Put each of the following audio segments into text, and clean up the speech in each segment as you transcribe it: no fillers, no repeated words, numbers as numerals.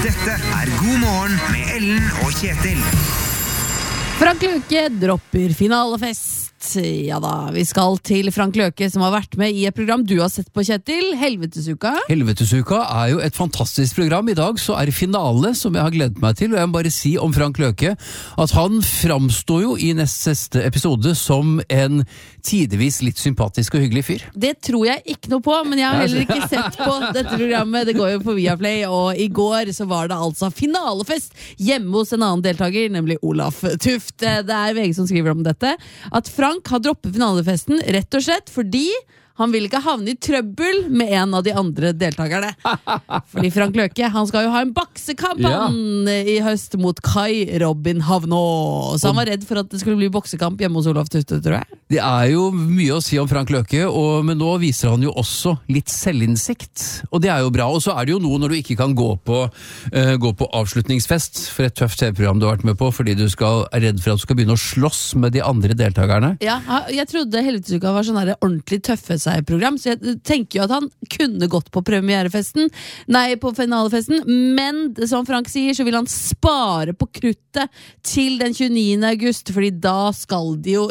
Dette God morgen med Ellen og Kjetil. Frank Løke dropper finalefest. Ja da, vi skal til Frank Løke, som har vært med i et program du har sett på, Kjetil, Helvetesuka. Helvetesuka jo et fantastisk program. I dag så det finale som jeg har gledet meg til, og jeg må bare si om Frank Løke at han framstår jo i nest siste episode som en tidvis litt sympatisk og hyggelig fyr. Det tror jeg ikke noe på, men jeg har heller ikke sett på dette programmet. Det går jo på Viaplay, og i går så var det altså finalefest hjemme hos en annen deltaker, nemlig Olaf Tuft. Det VG som skriver om dette, at Frank har droppet finalefesten rett og slett fordi han vil ikke havne i trøbbel med en av de andre deltakerne. Fordi Frank Løke, han skal jo ha en boksekamp i høst mot Kai Robin Havnå. Så han var redd for at det skulle bli boksekamp hjemme hos Olaf Tufte, tror jeg. Det jo mye å si om Frank Løke, men nå viser han jo også litt selvinnsikt. Og det jo bra. Og så det jo noe når du ikke kan gå på avslutningsfest for et tøft TV-program du har vært med på, fordi du redd for at du skal begynne å slåss med de andre deltakerne. Ja, jeg trodde Helvetesuka var sånn ordentlig tøffe program, så jeg tenker jo at han kunne gått på premierefesten, på finalefesten, men som Frank sier, så vil han spare på kruttet til den 29. august, fordi da skal jo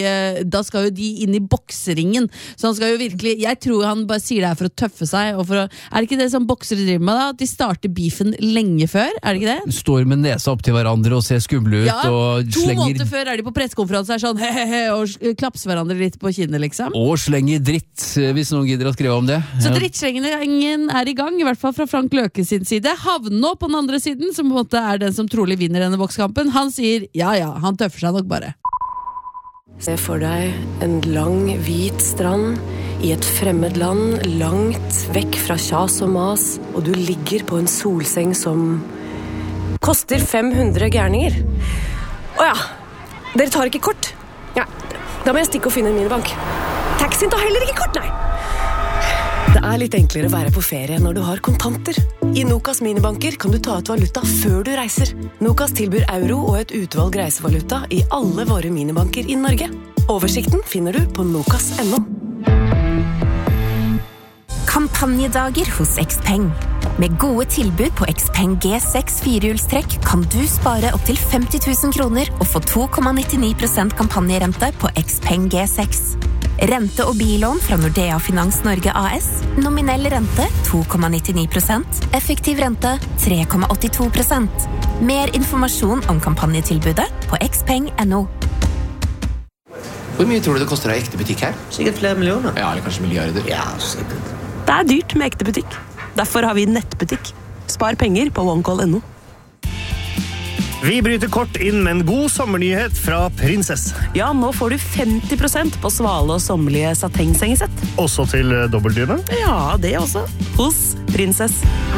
de inn i bokseringen, så han skal jo virkelig, jeg tror han bare sier det for å tøffe seg, og det ikke det som boksere driver med da, at de starter beefen lenge før, det ikke det? Står med nesa opp til hverandre og ser skumle ut, og slenger... 2 måneder før de på pressekonferanse sånn, og klapser hverandre litt på kinnet, liksom. Og slenger dritt, hvis noen gidder å skrive om det. Så drittslengingen i gang, i hvert fall fra Frank Løke sin side. Havnå på den andre siden, som på en måte den som trolig vinner denne bokskampen, han sier, ja, han tøffer seg nok bare. Se for deg en lang, hvit strand i et fremmed land, langt vekk fra kjas og mas, og du ligger på en solseng som koster 500 gærninger. Åja, dere tar ikke kort? Ja, da må jeg stikke og finne en minibank. Taxien tar heller ikke kort, nei. Det litt enklere å være på ferie når du har kontanter. I Nokas minibanker kan du ta ut valuta før du reiser. Nokas tilbyr euro og et utvalg reisevaluta i alle våre minibanker i Norge. Oversikten finner du på nokas.no. Kampanjedager hos Xpeng. Med gode tilbud på Xpeng G6 firehjulstrekk kan du spare opp til 50 000 kroner og få 2,99% kampanjerente på Xpeng G6. Rente- og billån fra Nordea Finans Norge AS. Nominell rente 2,99%. Effektiv rente 3,82%. Mer informasjon om kampanjetilbudet på xpeng.no. Hvor mye tror du det koster å ha ekte butikk her? Sikkert flere millioner. Ja, eller kanskje milliarder. Ja, sikkert. Det dyrt med ekte butikk. Derfor har vi nettbutikk. Spar penger på OneCall.no. Vi bryter kort inn med en god sommernyhet fra Prinsess. Ja, nå får du 50% på svale og sommerlige satengsengesett. Også til dobbeltdyne? Ja, det også. Hos Prinsess.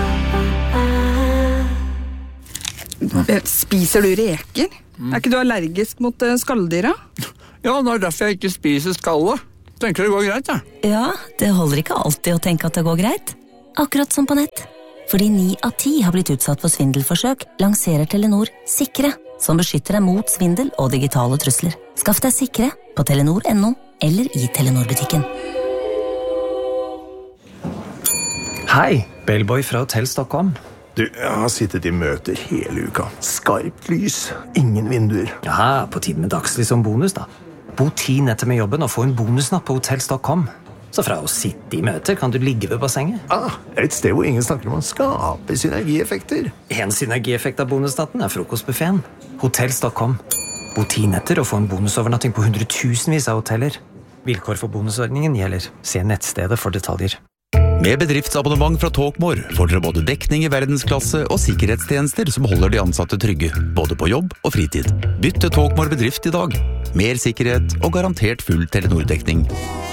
Spiser du reker? Ikke du allergisk mot skalldyra? Ja, det derfor jeg ikke spiser skallet. Tenker det går greit, ja. Ja, det holder ikke alltid å tenke at det går greit. Akkurat som på nett. Fordi 9 av 10 har blitt utsatt for svindelforsøk, lanserer Telenor Sikre, som beskytter deg mot svindel og digitale trusler. Skaff deg Sikre på telenor.no eller i Telenor-butikken. Hei, Bellboy fra Hotell Stockholm. Du, jeg har sittet i møter hele uka. Skarpt lys, ingen vinduer. Ja, på tiden med dagslys som bonus da. Bo 10 netter med jobben og få en bonusnapp på Hotell Stockholm. Så fra å sitte i møter kan du ligge ved bassenget. Et sted hvor ingen snakker om å skape synergieffekter. En synergieffekt av bonusnatten frokostbuffeten. Hotell Stockholm. Bo 10 netter og få en bonusovernatting på 100,000 av hoteller. Vilkår for bonusordningen gjelder. Se nettstedet for detaljer. Med bedriftsabonnement fra Talkmore får dere både dekning i verdensklasse og sikkerhetstjenester som holder de ansatte trygge, både på jobb og fritid. Bytt til Talkmore bedrift i dag. Mer sikkerhet og garantert full Telenor-dekning.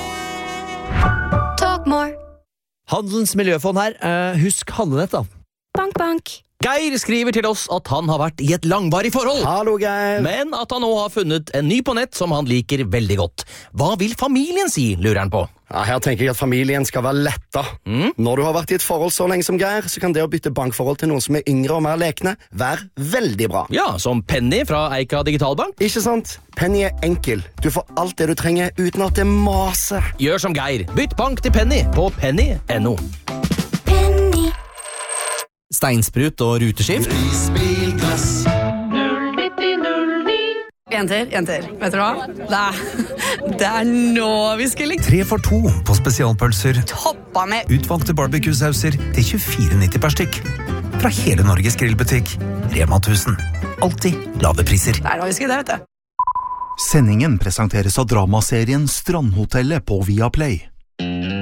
Talkmore. Handelens miljøfond her. Husk handlenett da. Bank, bank. Geir skriver til oss at han har vært i et langvarig forhold. Hallo, Geir. Men at han nå har funnet en ny på nett som han liker veldig godt. Hva vil familien si, lurer han på? Ja, her tenker jeg at familien skal være letta. Når du har vært i et forhold så lenge som Geir, så kan det å bytte bankforhold til noen som yngre og mer lekne være veldig bra. Ja, som Penny fra Eika Digitalbank. Ikke sant? Penny enkel. Du får alt det du trenger uten at det maser. Gjør som Geir. Bytt bank til Penny på penny.no. steinsprut og ruteskift. Jenter, vet du hva? Det er nå vi skal ligge. 3 for 2 på spesialpølser. Toppa med Utvalgte barbecue-sauser til 24,90 per stykk. Fra hele Norges grillbutikk. Rema 1000. Alltid lave priser. Det er nå vi skal det, vet du. Sendingen presenteres av dramaserien Strandhotellet på Viaplay.